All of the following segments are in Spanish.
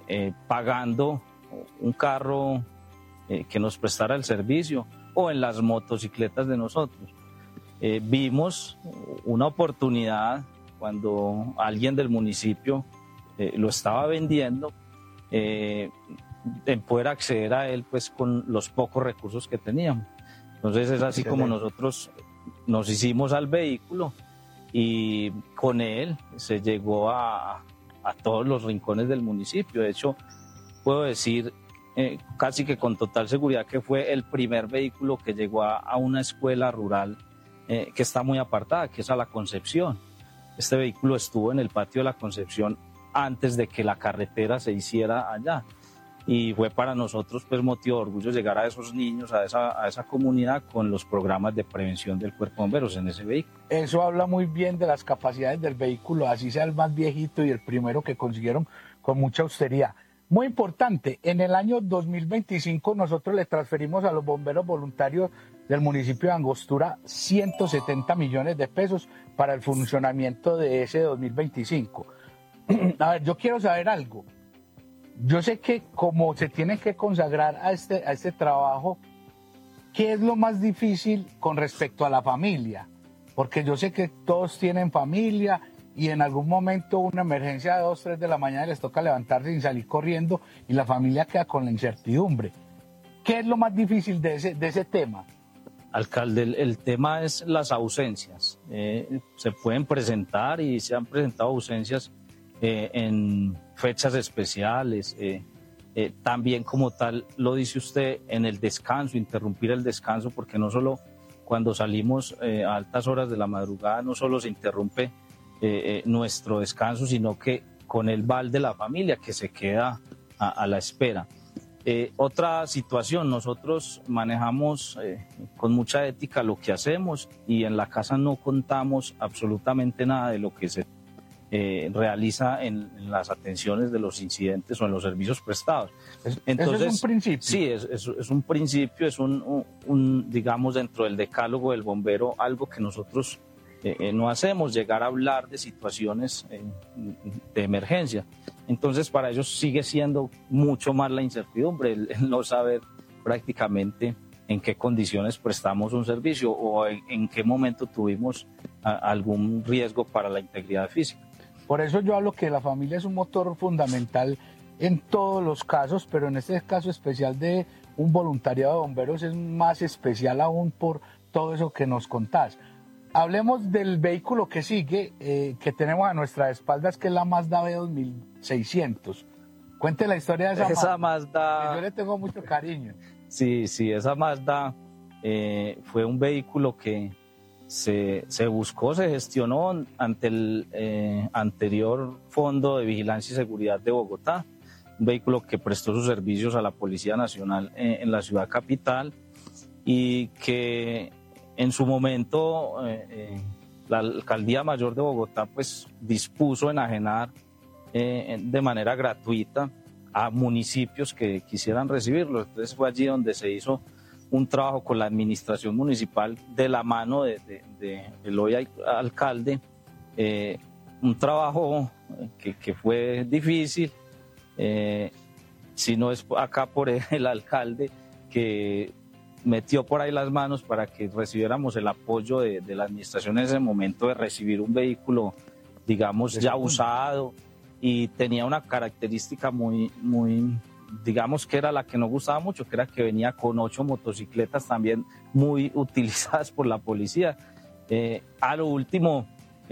pagando un carro que nos prestara el servicio o en las motocicletas de nosotros. Vimos una oportunidad cuando alguien del municipio lo estaba vendiendo, en poder acceder a él pues con los pocos recursos que teníamos. Entonces es así como nosotros nos hicimos al vehículo y con él se llegó a todos los rincones del municipio. De hecho, puedo decir casi que con total seguridad que fue el primer vehículo que llegó a una escuela rural que está muy apartada, que es a La Concepción. Este vehículo estuvo en el patio de La Concepción antes de que la carretera se hiciera allá. Y fue para nosotros pues motivo de orgullo llegar a esos niños, a esa comunidad con los programas de prevención del Cuerpo de Bomberos en ese vehículo. Eso habla muy bien de las capacidades del vehículo, así sea el más viejito y el primero que consiguieron con mucha austeridad. Muy importante, en el año 2025 nosotros le transferimos a los bomberos voluntarios del municipio de Angostura 170 millones de pesos para el funcionamiento de ese 2025. A ver, yo quiero saber algo. Yo sé que como se tiene que consagrar a este trabajo, ¿qué es lo más difícil con respecto a la familia? Porque yo sé que todos tienen familia y en algún momento una emergencia de 2, 3 de la mañana les toca levantarse sin salir corriendo y la familia queda con la incertidumbre. ¿Qué es lo más difícil de ese tema? Alcalde, el tema es las ausencias. Se pueden presentar y se han presentado ausencias en fechas especiales, también como tal lo dice usted en el descanso, interrumpir el descanso, porque no solo cuando salimos a altas horas de la madrugada no solo se interrumpe nuestro descanso, sino que con el val de la familia que se queda a la espera. Otra situación, nosotros manejamos con mucha ética lo que hacemos y en la casa no contamos absolutamente nada de lo que se realiza en las atenciones de los incidentes o en los servicios prestados. Entonces, ¿eso es un principio? Sí, es un principio, es un, digamos, dentro del decálogo del bombero, algo que nosotros no hacemos, llegar a hablar de situaciones de emergencia. Entonces, para ellos sigue siendo mucho más la incertidumbre, el no saber prácticamente en qué condiciones prestamos un servicio o en qué momento tuvimos algún riesgo para la integridad física. Por eso yo hablo que la familia es un motor fundamental en todos los casos, pero en este caso especial de un voluntariado de bomberos es más especial aún por todo eso que nos contás. Hablemos del vehículo que sigue, que tenemos a nuestras espaldas, que es la Mazda B2600. Cuente la historia de esa Mazda. Yo le tengo mucho cariño. Sí, esa Mazda fue un vehículo que se buscó, se gestionó ante el anterior Fondo de Vigilancia y Seguridad de Bogotá, un vehículo que prestó sus servicios a la Policía Nacional en la ciudad capital y que en su momento la Alcaldía Mayor de Bogotá pues dispuso enajenar de manera gratuita a municipios que quisieran recibirlo. Entonces fue allí donde se hizo un trabajo con la administración municipal de la mano del hoy alcalde, un trabajo que fue difícil, si no es acá por el alcalde que metió por ahí las manos para que recibiéramos el apoyo de la administración en ese momento de recibir un vehículo, digamos, ya usado y tenía una característica muy, digamos que era la que nos gustaba mucho, que era que venía con 8 motocicletas también muy utilizadas por la policía. A lo último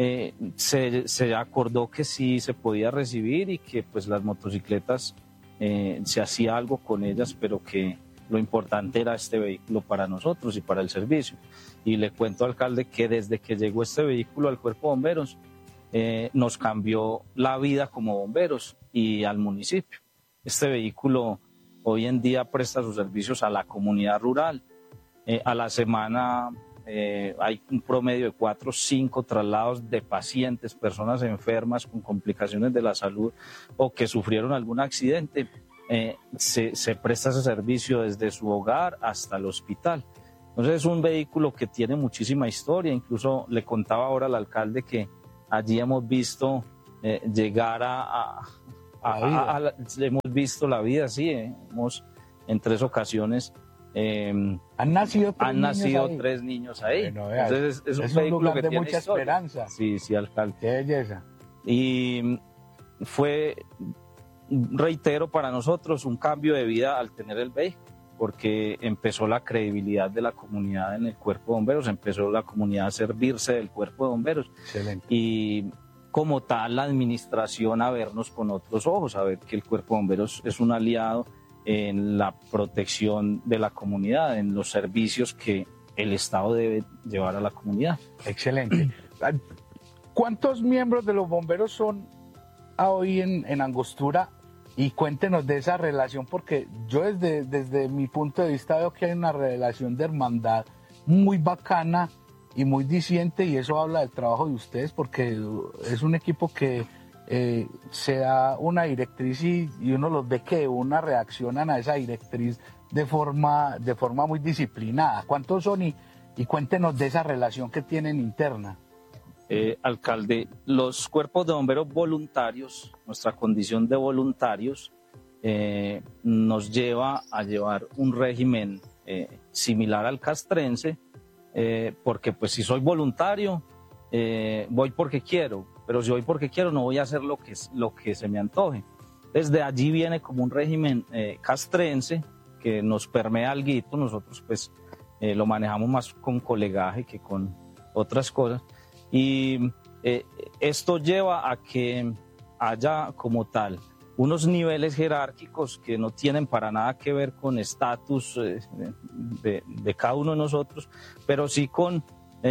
se acordó que sí se podía recibir y que pues las motocicletas se hacía algo con ellas, pero que lo importante era este vehículo para nosotros y para el servicio. Y le cuento, alcalde, que desde que llegó este vehículo al Cuerpo de Bomberos, nos cambió la vida como bomberos y al municipio. Este vehículo hoy en día presta sus servicios a la comunidad rural. A la semana hay un promedio de 4 o 5 traslados de pacientes, personas enfermas con complicaciones de la salud o que sufrieron algún accidente. Se presta ese servicio desde su hogar hasta el hospital. Entonces es un vehículo que tiene muchísima historia. Incluso le contaba ahora al alcalde que allí hemos visto llegar a hemos visto la vida, sí, en 3 ocasiones. Han nacido tres niños ahí. Bueno, entonces es un lugar de mucha esperanza. Sí, alcalde. Qué belleza. Y fue, reitero, para nosotros un cambio de vida al tener el vehículo, porque empezó la credibilidad de la comunidad en el Cuerpo de Bomberos, empezó la comunidad a servirse del Cuerpo de Bomberos. Excelente. Y como tal, la administración a vernos con otros ojos, a ver que el Cuerpo de Bomberos es un aliado en la protección de la comunidad, en los servicios que el Estado debe llevar a la comunidad. Excelente. ¿Cuántos miembros de los bomberos son hoy en Angostura? Y cuéntenos de esa relación, porque yo desde mi punto de vista veo que hay una relación de hermandad muy bacana y muy diciente, y eso habla del trabajo de ustedes, porque es un equipo que se da una directriz y uno los ve que una reaccionan a esa directriz de forma muy disciplinada. ¿Cuántos son? Y cuéntenos de esa relación que tienen interna. Alcalde, los cuerpos de bomberos voluntarios, nuestra condición de voluntarios, nos lleva a llevar un régimen similar al castrense, porque pues si soy voluntario, voy porque quiero, pero si voy porque quiero no voy a hacer lo que se me antoje. Desde allí viene como un régimen castrense que nos permea alguito. Nosotros pues lo manejamos más con colegaje que con otras cosas, y esto lleva a que haya como tal unos niveles jerárquicos que no tienen para nada que ver con estatus de cada uno de nosotros, pero sí con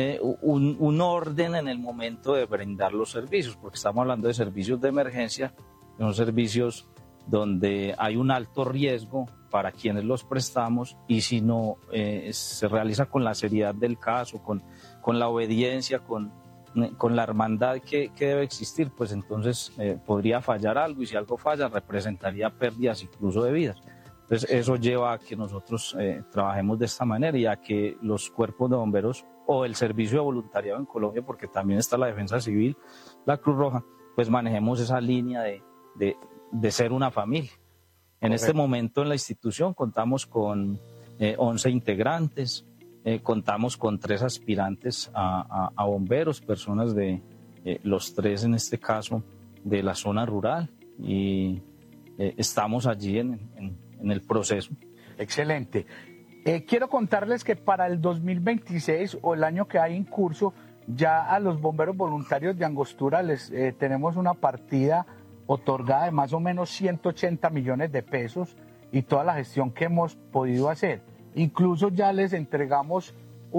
un orden en el momento de brindar los servicios, porque estamos hablando de servicios de emergencia, son servicios donde hay un alto riesgo para quienes los prestamos, y si no se realiza con la seriedad del caso, con la obediencia, con la hermandad que debe existir, pues entonces podría fallar algo, y si algo falla representaría pérdidas incluso de vidas. Entonces eso lleva a que nosotros trabajemos de esta manera, y a que los cuerpos de bomberos o el servicio de voluntariado en Colombia, porque también está la Defensa Civil, la Cruz Roja, pues manejemos esa línea de ser una familia. En este momento en la institución contamos con 11 integrantes, contamos con 3 aspirantes a bomberos, personas de los 3 en este caso de la zona rural, y estamos allí en el proceso. Excelente. Quiero contarles que para el 2026, o el año que hay en curso, ya a los bomberos voluntarios de Angostura les tenemos una partida otorgada de más o menos 180 millones de pesos, y toda la gestión que hemos podido hacer. Incluso ya les entregamos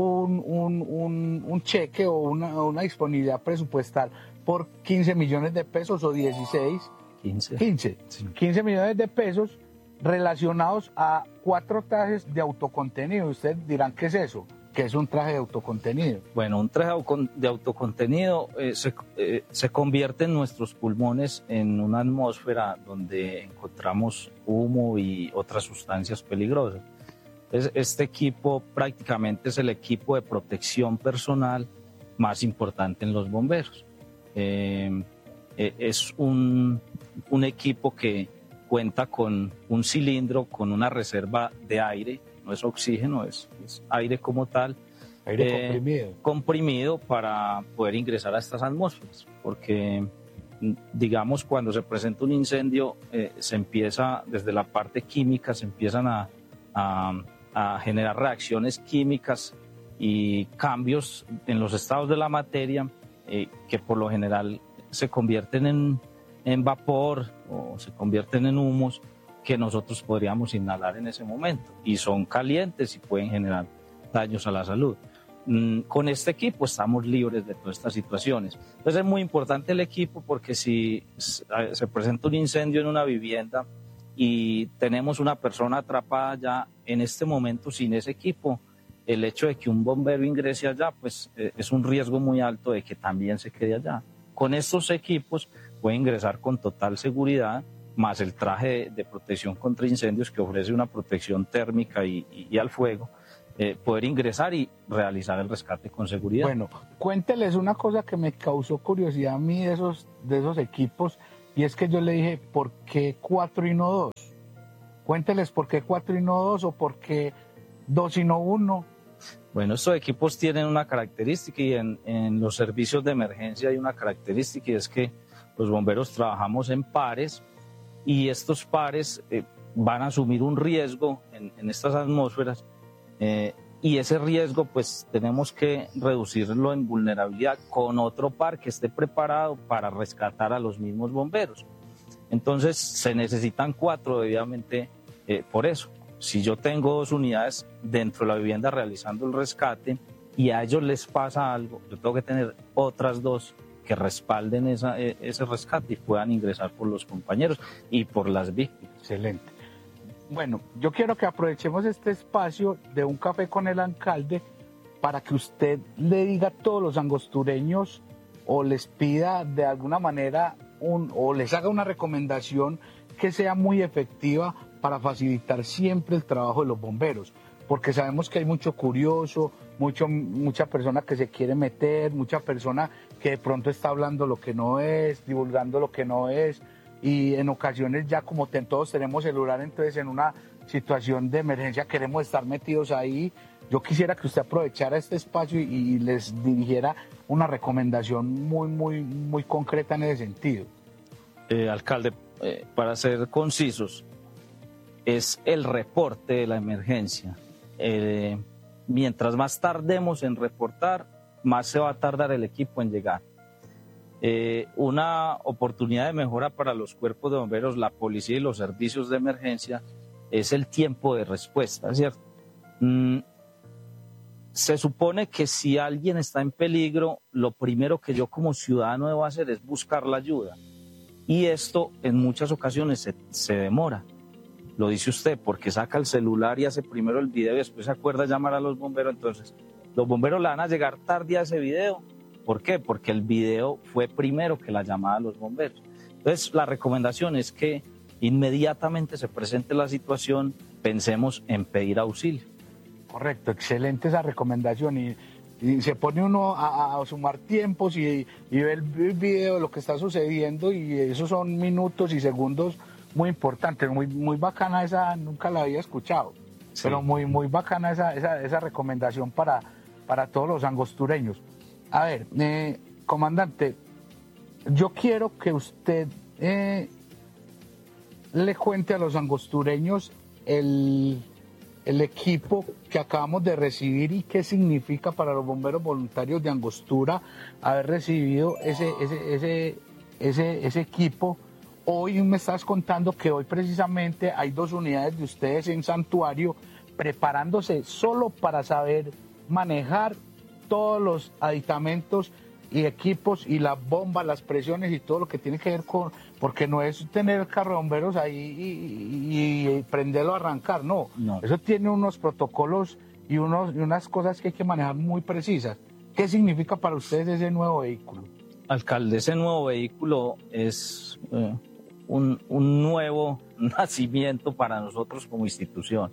un cheque o una disponibilidad presupuestal por 15 millones de pesos o 16. 15 millones de pesos relacionados a 4 trajes de autocontenido. Ustedes dirán, ¿qué es eso? ¿Qué es un traje de autocontenido? Bueno, un traje de autocontenido se convierte en nuestros pulmones en una atmósfera donde encontramos humo y otras sustancias peligrosas. Este equipo prácticamente es el equipo de protección personal más importante en los bomberos. Es un equipo que cuenta con un cilindro con una reserva de aire, no es oxígeno, es aire como tal. Aire comprimido para poder ingresar a estas atmósferas, porque digamos cuando se presenta un incendio se empieza desde la parte química, se empiezan a generar reacciones químicas y cambios en los estados de la materia que por lo general se convierten en vapor o se convierten en humos que nosotros podríamos inhalar en ese momento, y son calientes y pueden generar daños a la salud. Con este equipo estamos libres de todas estas situaciones. Entonces es muy importante el equipo, porque si se presenta un incendio en una vivienda y tenemos una persona atrapada ya en este momento sin ese equipo, el hecho de que un bombero ingrese allá, pues es un riesgo muy alto de que también se quede allá. Con estos equipos puede ingresar con total seguridad, más el traje de protección contra incendios que ofrece una protección térmica y al fuego, poder ingresar y realizar el rescate con seguridad. Bueno, cuénteles una cosa que me causó curiosidad a mí de esos equipos. y es que yo le dije, ¿por qué 4 y no 2? Cuénteles por qué 4 y no 2 o por qué 2 y no 1. Bueno, estos equipos tienen una característica y en los servicios de emergencia hay una característica y es que los bomberos trabajamos en pares y estos pares van a asumir un riesgo en estas atmósferas y ese riesgo pues tenemos que reducirlo en vulnerabilidad con otro par que esté preparado para rescatar a los mismos bomberos. Entonces se necesitan 4 debidamente por eso. Si yo tengo 2 unidades dentro de la vivienda realizando el rescate y a ellos les pasa algo, yo tengo que tener otras 2 que respalden ese rescate y puedan ingresar por los compañeros y por las víctimas. Excelente. Bueno, yo quiero que aprovechemos este espacio de un café con el alcalde para que usted le diga a todos los angostureños o les pida de alguna manera o les haga una recomendación que sea muy efectiva para facilitar siempre el trabajo de los bomberos, porque sabemos que hay mucho curioso, mucha persona que se quiere meter, mucha persona que de pronto está hablando lo que no es, divulgando lo que no es, y en ocasiones ya como todos tenemos celular, entonces en una situación de emergencia queremos estar metidos ahí. Yo quisiera que usted aprovechara este espacio y les dirigiera una recomendación muy concreta en ese sentido. Alcalde, para ser concisos, es el reporte de la emergencia. Mientras más tardemos en reportar, más se va a tardar el equipo en llegar. Una oportunidad de mejora para los cuerpos de bomberos, la policía y los servicios de emergencia es el tiempo de respuesta, ¿cierto? Se supone que si alguien está en peligro, lo primero que yo como ciudadano debo hacer es buscar la ayuda. Y esto en muchas ocasiones se demora. Lo dice usted, porque saca el celular y hace primero el video y después se acuerda llamar a los bomberos. Entonces, los bomberos le van a llegar tarde a ese video. ¿Por qué? Porque el video fue primero que la llamada a los bomberos. Entonces, la recomendación es que inmediatamente se presente la situación, pensemos en pedir auxilio. Correcto, excelente esa recomendación. Y se pone uno a sumar tiempos y ve el video de lo que está sucediendo, y esos son minutos y segundos muy importantes. Muy bacana esa, nunca la había escuchado, sí. Pero muy bacana esa recomendación para todos los angostureños. A ver, comandante, yo quiero que usted le cuente a los angostureños el equipo que acabamos de recibir y qué significa para los bomberos voluntarios de Angostura haber recibido ese equipo. Hoy me estás contando que hoy precisamente hay 2 unidades de ustedes en Santuario preparándose solo para saber manejar todos los aditamentos y equipos y las bombas, las presiones y todo lo que tiene que ver con, porque no es tener el carro de bomberos ahí y prenderlo a arrancar, no. Eso tiene unos protocolos y unas cosas que hay que manejar muy precisas. ¿Qué significa para ustedes ese nuevo vehículo? Alcalde, ese nuevo vehículo es un nuevo nacimiento para nosotros como institución.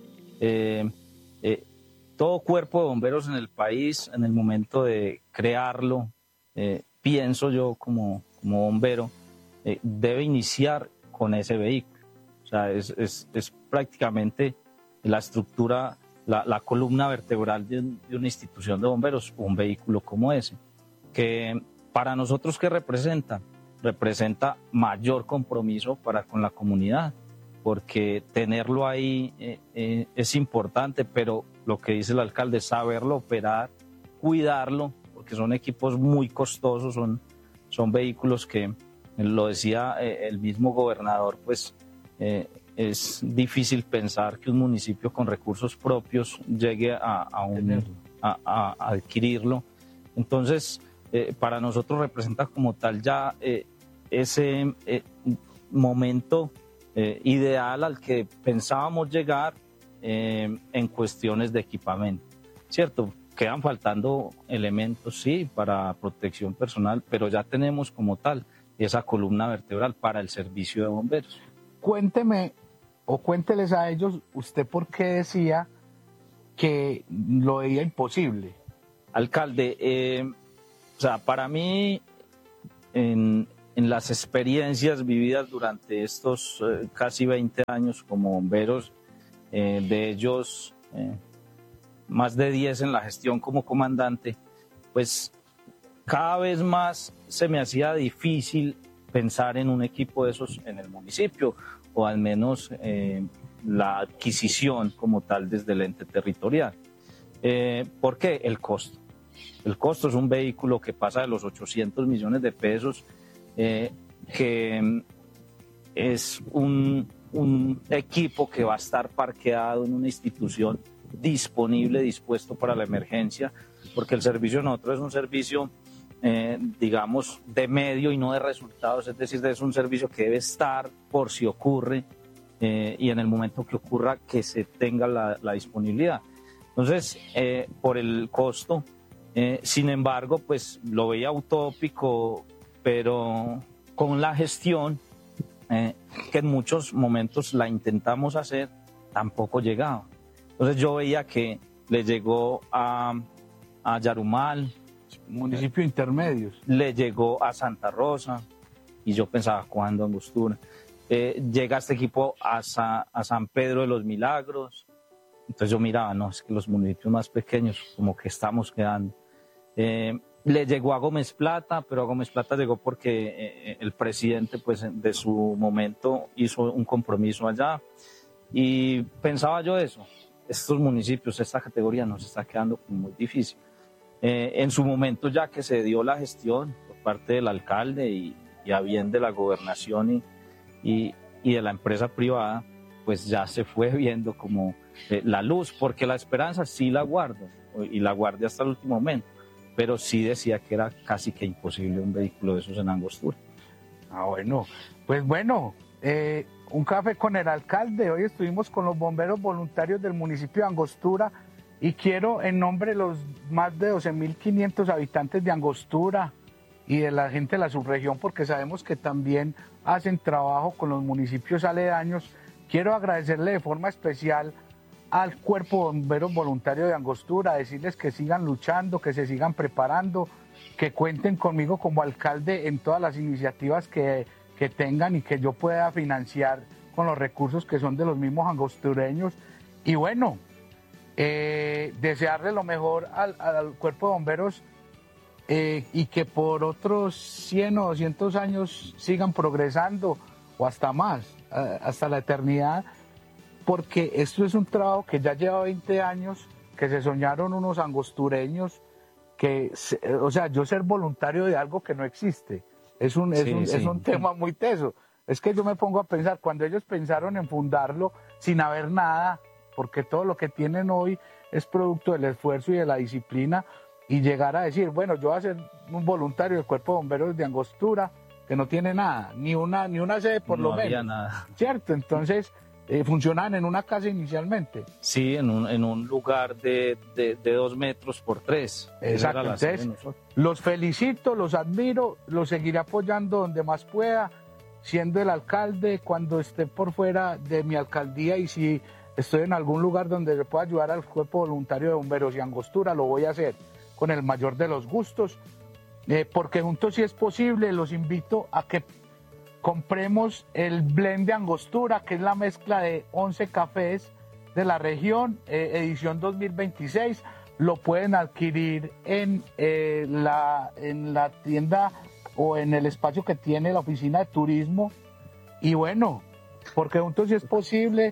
Todo cuerpo de bomberos en el país, en el momento de crearlo, pienso yo como bombero, debe iniciar con ese vehículo. O sea, es prácticamente la estructura, la columna vertebral de una institución de bomberos, un vehículo como ese, que para nosotros, ¿qué representa? Representa mayor compromiso para con la comunidad, porque tenerlo ahí es importante, pero lo que dice el alcalde, saberlo operar, cuidarlo, porque son equipos muy costosos, son vehículos que, lo decía el mismo gobernador, pues es difícil pensar que un municipio con recursos propios llegue a adquirirlo. Entonces, para nosotros representa como tal ya ese momento ideal al que pensábamos llegar en cuestiones de equipamiento, ¿cierto? Quedan faltando elementos, sí, para protección personal, pero ya tenemos como tal esa columna vertebral para el servicio de bomberos. Cuénteme o cuénteles a ellos usted por qué decía que lo veía imposible. Alcalde, o sea, para mí en en las experiencias vividas durante estos casi 20 años como bomberos, de ellos más de 10 en la gestión como comandante, pues cada vez más se me hacía difícil pensar en un equipo de esos en el municipio, o al menos la adquisición como tal desde el ente territorial. ¿Por qué? El costo. El costo es un vehículo que pasa de los 800 millones de pesos, que es un equipo que va a estar parqueado en una institución disponible, dispuesto para la emergencia, porque el servicio de nosotros es un servicio, digamos, de medio y no de resultados, es decir, es un servicio que debe estar por si ocurre, y en el momento que ocurra que se tenga la disponibilidad. Entonces, por el costo, sin embargo, pues lo veía utópico, pero con la gestión, que en muchos momentos la intentamos hacer, tampoco llegaba. Entonces yo veía que le llegó a Yarumal, municipio intermedios, le llegó a Santa Rosa, y yo pensaba, ¿cuándo Angostura? Llega este equipo a San Pedro de los Milagros. Entonces yo miraba, no, es que los municipios más pequeños como que estamos quedando. Le llegó a Gómez Plata, pero a Gómez Plata llegó porque el presidente pues de su momento hizo un compromiso allá, y pensaba yo eso, estos municipios, esta categoría nos está quedando muy difícil. En su momento, ya que se dio la gestión por parte del alcalde y a bien de la gobernación y de la empresa privada, pues ya se fue viendo como la luz, porque la esperanza sí la guardo, y la guardé hasta el último momento, pero sí decía que era casi que imposible un vehículo de esos en Angostura. Bueno, pues bueno, un café con el alcalde. Hoy estuvimos con los bomberos voluntarios del municipio de Angostura, y quiero, en nombre de los más de 12.500 habitantes de Angostura y de la gente de la subregión, porque sabemos que también hacen trabajo con los municipios aledaños, quiero agradecerle de forma especial al Cuerpo de Bomberos Voluntarios de Angostura, decirles que sigan luchando, que se sigan preparando, que cuenten conmigo como alcalde en todas las iniciativas que tengan y que yo pueda financiar con los recursos que son de los mismos angostureños. Y bueno, desearle lo mejor al Cuerpo de Bomberos, y que por otros 100 o 200 años sigan progresando, o hasta más, hasta la eternidad, porque esto es un trabajo que ya lleva 20 años, que se soñaron unos angostureños, o sea, yo ser voluntario de algo que no existe, es un tema muy teso. Es que yo me pongo a pensar, cuando ellos pensaron en fundarlo sin haber nada, porque todo lo que tienen hoy es producto del esfuerzo y de la disciplina, y llegar a decir, bueno, yo voy a ser un voluntario del Cuerpo de Bomberos de Angostura, que no tiene nada, ni una sede por lo menos. No había nada. ¿Cierto? Entonces, funcionaban en una casa inicialmente. Sí, en un lugar de 2 metros por 3. Exacto. Entonces, los felicito, los admiro, los seguiré apoyando donde más pueda, siendo el alcalde, cuando esté por fuera de mi alcaldía, y si estoy en algún lugar donde le pueda ayudar al Cuerpo Voluntario de Bomberos y Angostura, lo voy a hacer con el mayor de los gustos, porque juntos, si es posible, los invito a que compremos el blend de Angostura, que es la mezcla de 11 cafés de la región, edición 2026. Lo pueden adquirir en la tienda o en el espacio que tiene la oficina de turismo. Y bueno, porque juntos, si es posible,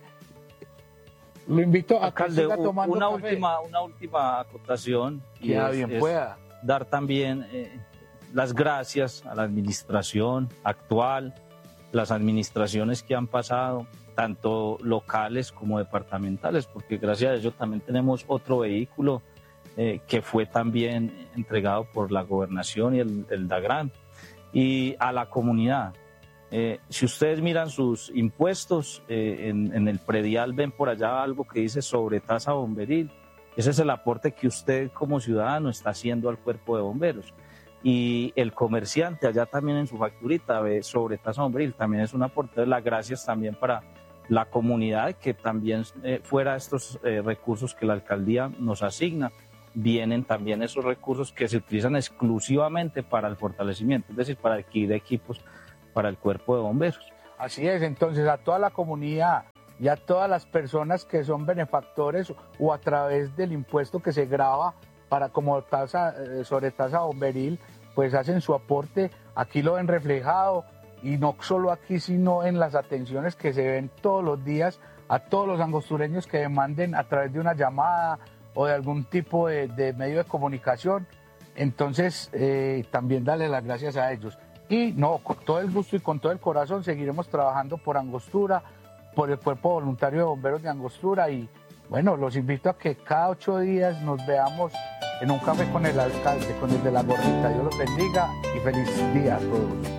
lo invito a que siga tomando café. Una última acotación, y bien pueda dar también las gracias a la administración actual, las administraciones que han pasado, tanto locales como departamentales, porque gracias a ello también tenemos otro vehículo que fue también entregado por la gobernación y el DAGRAN, y a la comunidad. Si ustedes miran sus impuestos, en el predial ven por allá algo que dice sobretasa bomberil. Ese es el aporte que usted como ciudadano está haciendo al Cuerpo de Bomberos. Y el comerciante allá también en su facturita ve sobretasa bomberil, también es un aporte. Las gracias también para la comunidad, que también fuera estos recursos que la alcaldía nos asigna, vienen también esos recursos que se utilizan exclusivamente para el fortalecimiento, es decir, para adquirir equipos para el cuerpo de bomberos. Así es, entonces a toda la comunidad y a todas las personas que son benefactores o a través del impuesto que se grava para como tasa, sobre tasa bomberil, pues hacen su aporte, aquí lo ven reflejado y no solo aquí sino en las atenciones que se ven todos los días a todos los angostureños que demanden a través de una llamada o de algún tipo de medio de comunicación. Entonces también darle las gracias a ellos. Y no, con todo el gusto y con todo el corazón seguiremos trabajando por Angostura, por el Cuerpo Voluntario de Bomberos de Angostura y bueno, los invito a que cada 8 días nos veamos en un café con el alcalde, con el de la gorrita. Dios los bendiga y feliz día a todos.